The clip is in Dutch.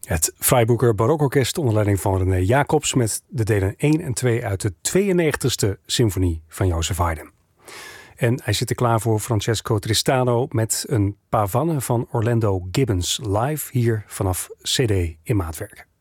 Het Freiburger Barokorkest onder leiding van René Jacobs met de delen 1 en 2 uit de 92e symfonie van Jozef Haydn. En hij zit er klaar voor Francesco Tristano met een Pavane van Orlando Gibbons live hier vanaf CD in maatwerk.